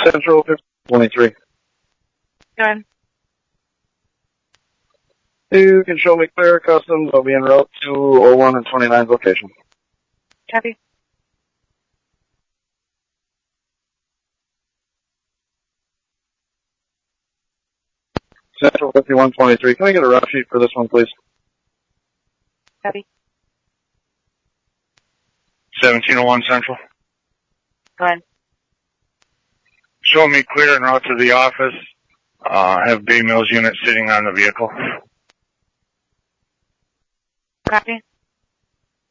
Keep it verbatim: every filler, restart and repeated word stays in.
Central fifty twenty-three. Go ahead. You can show me clear customs. I'll be en route to oh one and twenty-nine's location. Copy. Central fifty-one twenty-three. Can I get a route sheet for this one, please? Copy. seventeen oh one Central. Go ahead. Show me clear en route to the office. Uh, have Bay Mills unit sitting on the vehicle. Copy.